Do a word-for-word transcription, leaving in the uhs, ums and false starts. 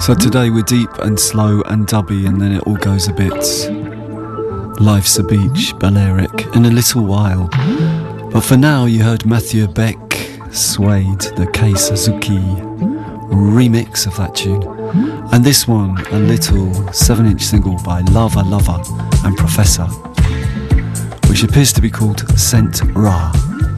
So today we're deep and slow and dubby, and then it all goes a bit Life's a Beach, Balearic in a little while. But for now you heard Matthew Beck, Suede, the Kei Suzuki remix of that tune. And this one, a little seven inch single by Lava Lover and Professor, which appears to be called Scent Ra.